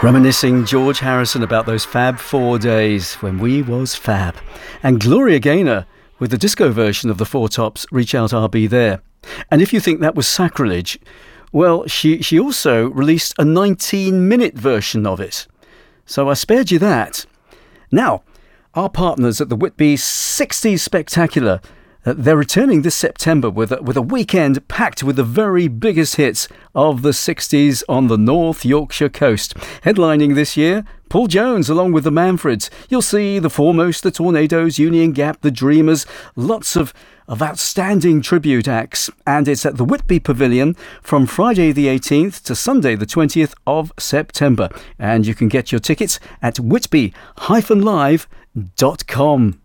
Reminiscing George Harrison about those Fab 4 days when we was fab. And Gloria Gaynor with the disco version of the Four Tops, Reach Out, I'll Be There. And if you think that was sacrilege, well, she also released a 19-minute version of it. So I spared you that. Now, our partners at the Whitby 60s Spectacular, they're returning this September with a weekend packed with the very biggest hits of the 60s on the North Yorkshire coast. Headlining this year, Paul Jones along with the Manfreds. You'll see the Foremost, the Tornadoes, Union Gap, the Dreamers, lots of outstanding tribute acts. And it's at the Whitby Pavilion from Friday the 18th to Sunday the 20th of September. And you can get your tickets at whitby-live.com.